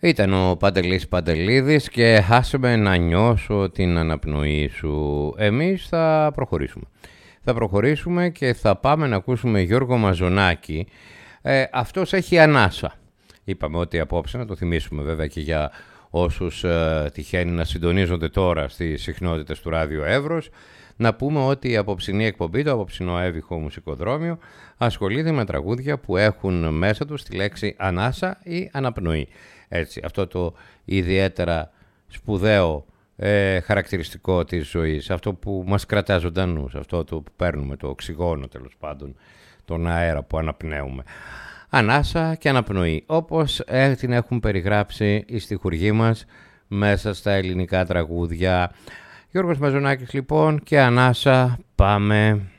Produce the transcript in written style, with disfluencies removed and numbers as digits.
Ήταν ο Παντελής Παντελίδης και άσε με να νιώσω την αναπνοή σου. Εμείς θα προχωρήσουμε. Θα προχωρήσουμε και θα πάμε να ακούσουμε Γιώργο Μαζονάκη. Αυτός έχει ανάσα. Είπαμε ότι απόψε, να το θυμίσουμε βέβαια και για όσους τυχαίνει να συντονίζονται τώρα στις συχνότητες του Ράδιο Εύρος, να πούμε ότι η απόψινή εκπομπή, το απόψινό έβυχο μουσικοδρόμιο, ασχολείται με τραγούδια που έχουν μέσα τους τη λέξη ανάσα ή αναπνοή. Έτσι, αυτό το ιδιαίτερα σπουδαίο χαρακτηριστικό της ζωής, αυτό που μας κρατά ζωντανούς, αυτό το που παίρνουμε, το οξυγόνο τέλος πάντων, τον αέρα που αναπνέουμε. Ανάσα και αναπνοή, όπως την έχουν περιγράψει οι στιχουργοί μας μέσα στα ελληνικά τραγούδια. Γιώργος Μαζονάκης λοιπόν και ανάσα, πάμε.